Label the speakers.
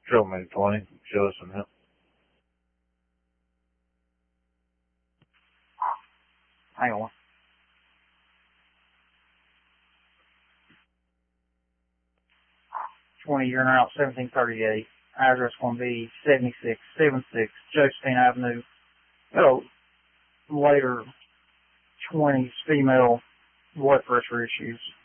Speaker 1: Show me 20. Show us some help.
Speaker 2: Hang on. You're in route 1738. Address going to be 7676 Josephine Avenue. Oh, later 20s female blood pressure issues.